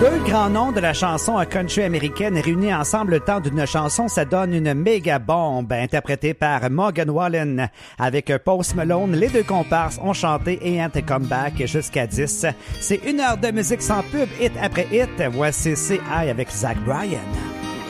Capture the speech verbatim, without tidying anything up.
Deux grands noms de la chanson country américaine réunis ensemble le temps d'une chanson, ça donne une méga bombe interprétée par Morgan Wallen avec Post Malone. Les deux comparses ont chanté Ain't a Comeback jusqu'à dix. C'est une heure de musique sans pub, hit après hit. Voici C I avec Zach Bryan.